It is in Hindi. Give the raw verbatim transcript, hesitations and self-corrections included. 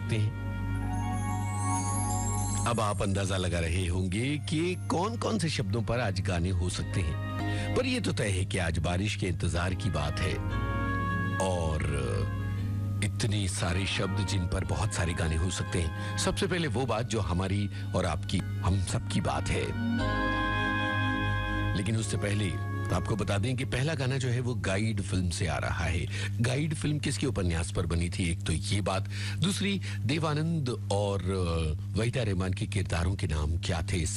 सकते हैं। अब आप अंदाजा लगा रहे होंगे कि कौन कौन से शब्दों पर आज गाने हो सकते हैं, पर यह तो तय है कि आज बारिश के इंतजार की बात है और इतने सारे शब्द जिन पर बहुत सारे गाने हो सकते हैं। सबसे पहले वो बात जो हमारी और आपकी, हम सबकी बात है, लेकिन उससे पहले आपको बता दें कि पहला गाना जो है वो गाइड फिल्म से आ रहा है। गाइड फिल्म किसके उपन्यास पर बनी थी, एक तो ये बात, दूसरी देवानंद और वहीदा रहमान के किरदारों के नाम क्या थे इस